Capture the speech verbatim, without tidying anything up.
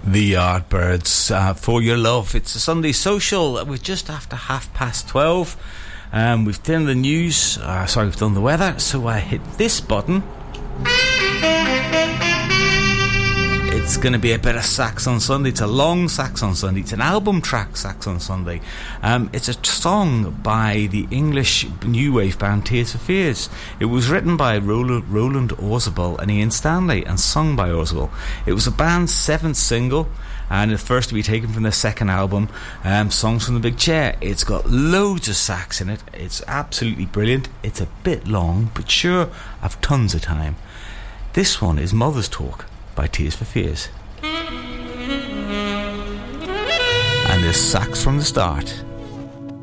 The Yardbirds, uh, For Your Love. It's a Sunday social. We're just after half past twelve. Um, we've done the news. Uh, sorry, we've done the weather. So I hit this button. It's going to be a bit of Sax on Sunday. It's a long Sax on Sunday. It's an album track Sax on Sunday. Um, it's a song by the English new wave band Tears for Fears. It was written by Roland, Roland Orzabal and Ian Stanley and sung by Orzabal. It was the band's seventh single and the first to be taken from their second album, um, Songs from the Big Chair. It's got loads of sax in it. It's absolutely brilliant. It's a bit long, but sure, I've tons of time. This one is Mother's Talk by Tears for Fears. And there's sax from the start.